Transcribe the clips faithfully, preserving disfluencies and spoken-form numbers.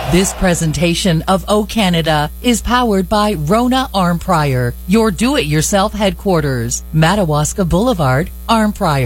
This presentation of O Canada is powered by Rona Arm Prior, your do-it-yourself headquarters, Madawaska Boulevard, Arm Prior.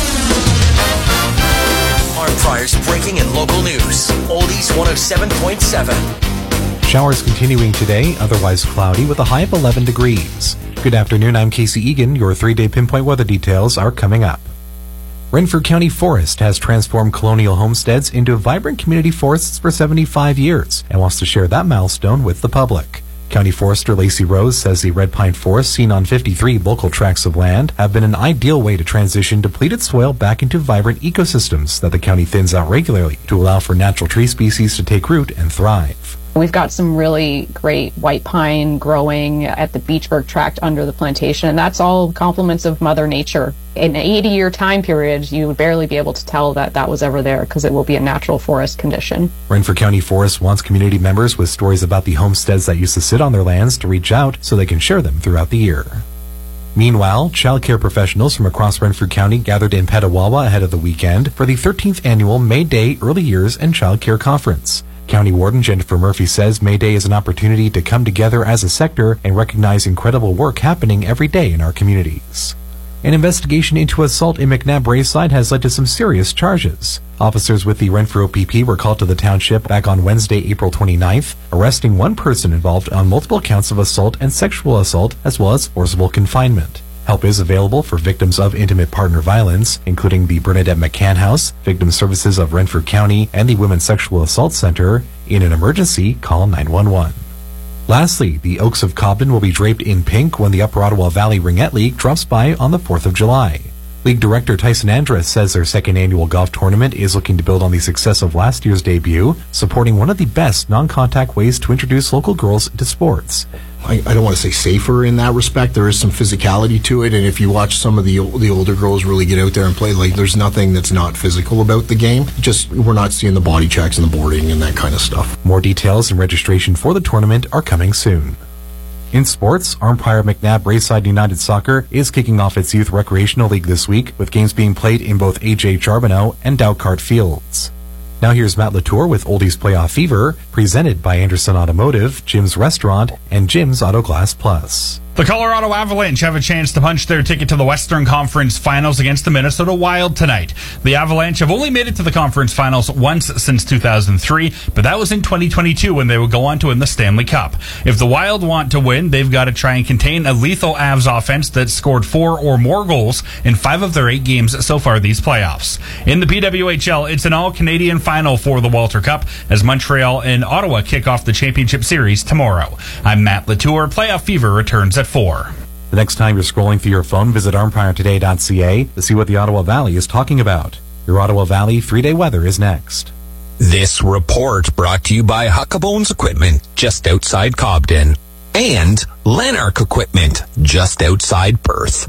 Arm Prior's breaking and local news. Oldies one oh seven point seven. Showers continuing today, otherwise cloudy with a high of eleven degrees. Good afternoon, I'm Casey Egan. Your three-day pinpoint weather details are coming up. Renfrew County Forest has transformed colonial homesteads into vibrant community forests for seventy-five years and wants to share that milestone with the public. County Forester Lacey Rose says the red pine forests seen on fifty-three local tracts of land have been an ideal way to transition depleted soil back into vibrant ecosystems that the county thins out regularly to allow for natural tree species to take root and thrive. We've got some really great white pine growing at the Beechburg tract under the plantation, and that's all compliments of Mother Nature. In an eighty-year time period, you would barely be able to tell that that was ever there because it will be a natural forest condition. Renfrew County Forest wants community members with stories about the homesteads that used to sit on their lands to reach out so they can share them throughout the year. Meanwhile, child care professionals from across Renfrew County gathered in Petawawa ahead of the weekend for the thirteenth annual May Day Early Years and Child Care Conference. County Warden Jennifer Murphy says May Day is an opportunity to come together as a sector and recognize incredible work happening every day in our communities. An investigation into assault in McNabb Braeside has led to some serious charges. Officers with the Renfrew O P P were called to the township back on Wednesday, April twenty-ninth, arresting one person involved on multiple counts of assault and sexual assault, as well as forcible confinement. Help is available for victims of intimate partner violence, including the Bernadette McCann House, Victim Services of Renfrew County, and the Women's Sexual Assault Center. In an emergency, call nine one one. Lastly, the Oaks of Cobden will be draped in pink when the Upper Ottawa Valley Ringette League drops by on the fourth of July. League Director Tyson Andrus says their second annual golf tournament is looking to build on the success of last year's debut, supporting one of the best non-contact ways to introduce local girls to sports. I, I don't want to say safer in that respect. There is some physicality to it, and if you watch some of the the older girls really get out there and play, like there's nothing that's not physical about the game. Just we're not seeing the body checks and the boarding and that kind of stuff. More details and registration for the tournament are coming soon. In sports, Arm Prior McNabb Braeside United Soccer is kicking off its Youth Recreational League this week, with games being played in both A J Charbonneau and Dowcart Fields. Now here's Matt Latour with Oldies Playoff Fever, presented by Anderson Automotive, Jim's Restaurant, and Jim's Auto Glass Plus. The Colorado Avalanche have a chance to punch their ticket to the Western Conference Finals against the Minnesota Wild tonight. The Avalanche have only made it to the conference finals once since two thousand three, but that was in twenty twenty-two when they would go on to win the Stanley Cup. If the Wild want to win, they've got to try and contain a lethal Avs offense that scored four or more goals in five of their eight games so far these playoffs. In the P W H L, it's an all-Canadian final for the Walter Cup as Montreal and Ottawa kick off the championship series tomorrow. I'm Matt Latour. Playoff Fever returns at four. The next time you're scrolling through your phone, visit arm prior today dot c a to see what the Ottawa Valley is talking about. Your Ottawa Valley three-day weather is next. This report brought to you by Huckabones Equipment, just outside Cobden, and Lanark Equipment, just outside Perth.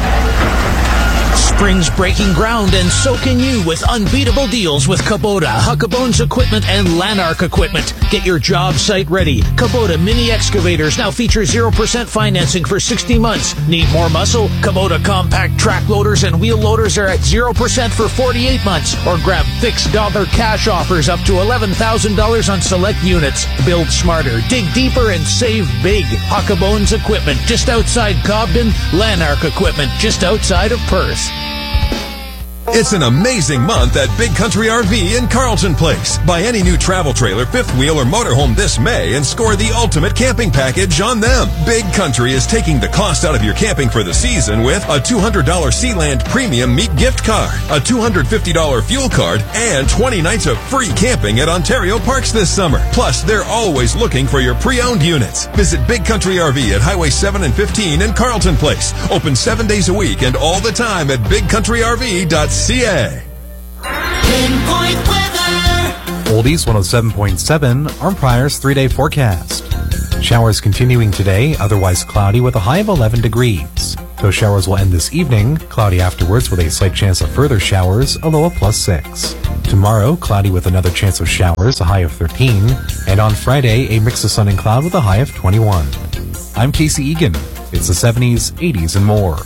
Spring's breaking ground, and so can you with unbeatable deals with Kubota, Huckabones Equipment, and Lanark Equipment. Get your job site ready. Kubota mini excavators now feature zero percent financing for sixty months. Need more muscle? Kubota compact track loaders and wheel loaders are at zero percent for forty-eight months. Or grab fixed dollar cash offers up to eleven thousand dollars on select units. Build smarter, dig deeper, and save big. Huckabones Equipment, just outside Cobden. Lanark Equipment, just outside of Perth. It's an amazing month at Big Country R V in Carleton Place. Buy any new travel trailer, fifth wheel, or motorhome this May and score the ultimate camping package on them. Big Country is taking the cost out of your camping for the season with a two hundred dollars Sealand Premium Meat gift card, a two hundred fifty dollars fuel card, and twenty nights of free camping at Ontario Parks this summer. Plus, they're always looking for your pre-owned units. Visit Big Country R V at Highway seven and fifteen in Carleton Place. Open seven days a week and all the time at big country r v dot c a. Pinpoint weather. Oldies one oh seven point seven, Arm Prior's three-day forecast. Showers continuing today, otherwise cloudy with a high of eleven degrees. Those showers will end this evening, cloudy afterwards with a slight chance of further showers, a low of plus six. Tomorrow, cloudy with another chance of showers, a high of thirteen. And on Friday, a mix of sun and cloud with a high of twenty-one. I'm Casey Egan. It's the seventies, eighties, and more.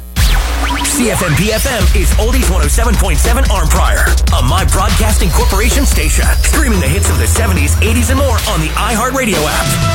C F M P F M is Oldies one oh seven point seven Arm Prior, a My Broadcasting Corporation station, streaming the hits of the seventies, eighties, and more on the iHeartRadio app.